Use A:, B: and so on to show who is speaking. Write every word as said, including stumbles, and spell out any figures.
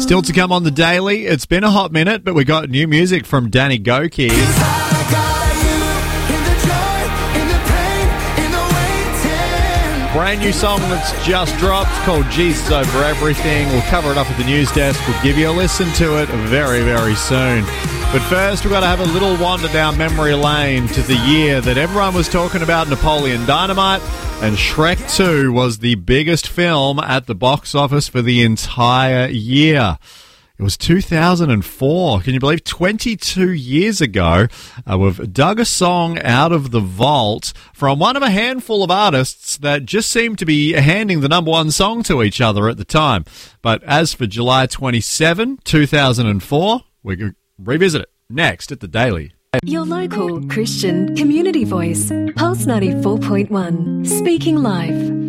A: Still to come on the Daily. It's been a hot minute, but we got new music from Danny Goki. Brand new song that's just dropped called Jesus Over Everything. We'll cover it up at the news desk. We'll give you a listen to it very, very soon. But first, we've got to have a little wander down memory lane to the year that everyone was talking about Napoleon Dynamite, and Shrek two was the biggest film at the box office for the entire year. It was two thousand four. Can you believe? twenty-two years ago, uh, we've dug a song out of the vault from one of a handful of artists that just seemed to be handing the number one song to each other at the time. But as for July twenty-seventh, two thousand four, we can revisit it next at the Daily.
B: Your local Christian community voice, Pulse ninety-four point one, speaking live.